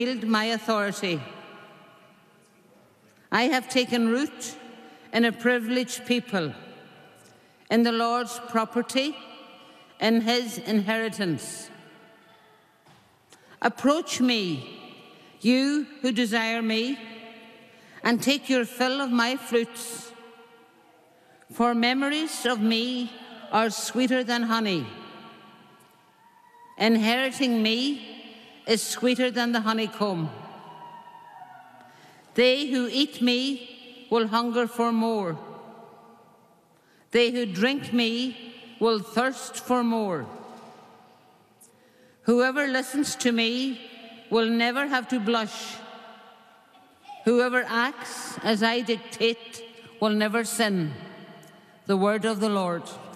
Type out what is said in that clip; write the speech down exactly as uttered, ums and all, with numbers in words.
wield my authority. I have taken root in a privileged people, in the Lord's property, in his inheritance. Approach me, you who desire me, and take your fill of my fruits. For memories of me are sweeter than honey. Inheriting me is sweeter than the honeycomb. They who eat me will hunger for more. They who drink me will thirst for more. Whoever listens to me will never have to blush. Whoever acts as I dictate will never sin. The word of the Lord.